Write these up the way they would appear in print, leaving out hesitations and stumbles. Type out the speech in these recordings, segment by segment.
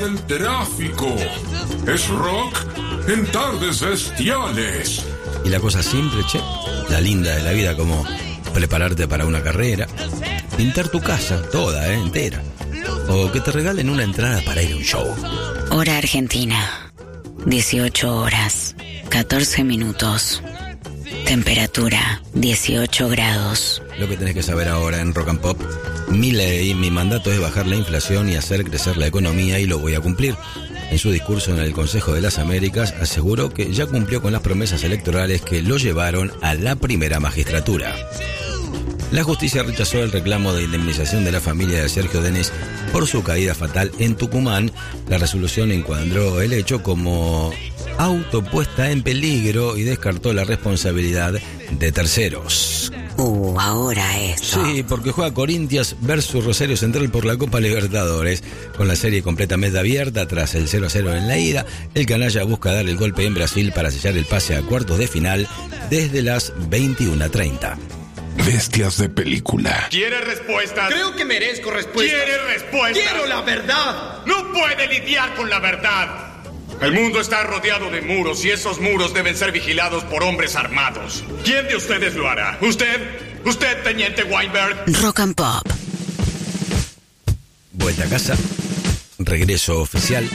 el tráfico. Es rock en tardes bestiales. Y la cosa simple, che, la linda de la vida, como prepararte para una carrera, pintar tu casa, toda, entera. O que te regalen una entrada para ir a un show. Hora Argentina, 18 horas, 14 minutos. Temperatura, 18 grados. Lo que tenés que saber ahora en Rock and Pop: mi mandato es bajar la inflación y hacer crecer la economía, y lo voy a cumplir. En su discurso en el Consejo de las Américas aseguró que ya cumplió con las promesas electorales que lo llevaron a la primera magistratura. La justicia rechazó el reclamo de indemnización de la familia de Sergio Denis por su caída fatal en Tucumán. La resolución encuadró el hecho como autopuesta en peligro y descartó la responsabilidad de terceros. Ahora esto. Sí, porque juega Corinthians versus Rosario Central por la Copa Libertadores. Con la serie completamente abierta tras el 0-0 en la ida, el canalla busca dar el golpe en Brasil para sellar el pase a cuartos de final desde las 21:30. Bestias de película. ¿Quiere respuestas? Creo que merezco respuestas. ¿Quiere respuestas? ¡Quiero la verdad! No puede lidiar con la verdad. El mundo está rodeado de muros y esos muros deben ser vigilados por hombres armados. ¿Quién de ustedes lo hará? ¿Usted? ¿Usted, teniente Weinberg? Rock and Pop. Vuelta a casa. Regreso oficial.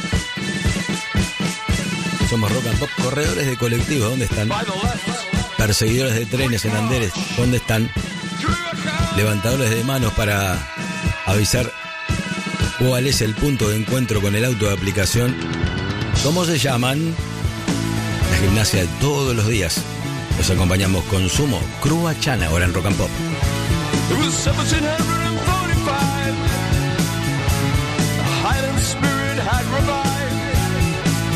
Somos Rock and Pop. Corredores de colectivos, ¿dónde están? Perseguidores de trenes en Anderes, ¿dónde están? Levantadores de manos para avisar cuál es el punto de encuentro con el auto de aplicación. ¿Cómo se llaman? La gimnasia de todos los días. Los acompañamos con Sumo, Crua Chana, ahora en Rock and Pop.